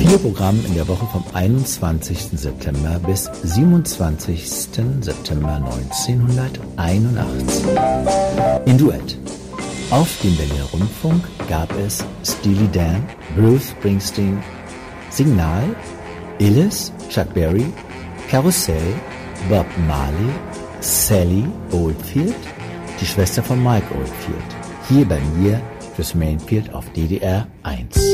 Programm in der Woche vom 21. September bis 27. September 1981. In Duett. Auf dem Berliner Rundfunk gab es Steely Dan, Bruce Springsteen, Signal, Illes, Chuck Berry, Karussell, Bob Marley, Sally Oldfield, die Schwester von Mike Oldfield. Hier bei mir fürs Mainfield auf DDR 1.